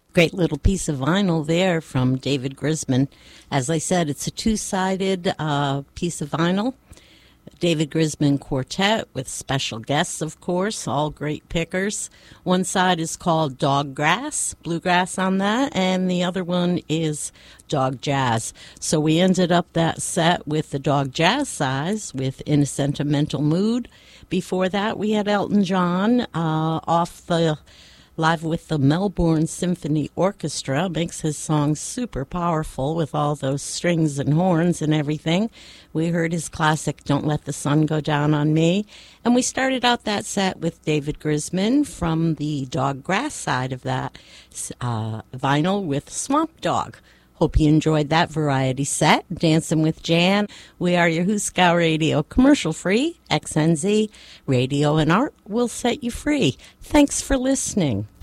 Great little piece of vinyl there from David Grisman. As I said, it's a two-sided piece of vinyl. David Grisman Quartet with special guests, of course, all great pickers. One side is called Dog Grass, bluegrass on that, and the other one is Dog Jazz. So we ended up that set with the Dog Jazz size with In a Sentimental Mood. Before that, we had Elton John off the Live with the Melbourne Symphony Orchestra. Makes his songs super powerful with all those strings and horns and everything. We heard his classic Don't Let the Sun Go Down on Me. And we started out that set with David Grisman from the Dog Grass side of that vinyl with Swamp Dog. Hope you enjoyed that variety set. Dancing with Jan. We are your Huskow Radio, commercial-free, XNZ. Radio and art will set you free. Thanks for listening.